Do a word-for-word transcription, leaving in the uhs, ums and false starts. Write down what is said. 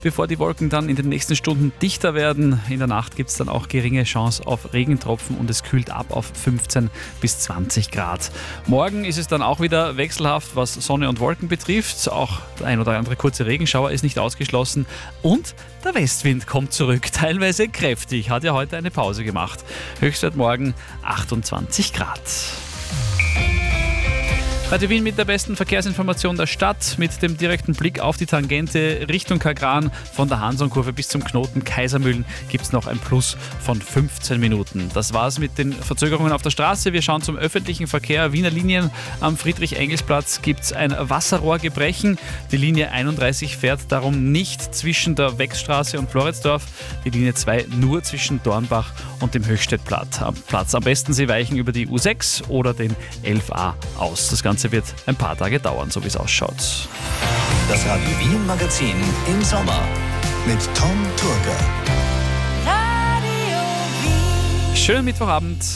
bevor die Wolken dann in den nächsten Stunden dichter werden. In der Nacht gibt es dann auch geringe Chance auf Regentropfen und es kühlt ab auf fünfzehn bis zwanzig Grad. Morgen ist es dann auch wieder wechselhaft, was Sonne und Wolken betrifft. Auch der ein oder andere kurze Regenschauer ist nicht ausgeschlossen. Und der Westwind kommt zurück, teilweise kräftig, hat ja heute eine Pause gemacht. Höchstwert morgen achtundzwanzig Grad. Radio Wien mit der besten Verkehrsinformation der Stadt, mit dem direkten Blick auf die Tangente Richtung Kagran. Von der Hansonkurve bis zum Knoten Kaisermühlen gibt es noch ein Plus von fünfzehn Minuten. Das war's mit den Verzögerungen auf der Straße. Wir schauen zum öffentlichen Verkehr. Wiener Linien am Friedrich-Engels-Platz gibt es ein Wasserrohrgebrechen. Die Linie einunddreißig fährt darum nicht zwischen der Wechsstraße und Floridsdorf. Die Linie zwei nur zwischen Dornbach und dem Höchstädtplatz. Am besten Sie weichen über die U sechs oder den elf a aus. Das Ganze wird ein paar Tage dauern, so wie es ausschaut. Das Radio Wien Magazin im Sommer mit Tom Turger. Schönen Mittwochabend.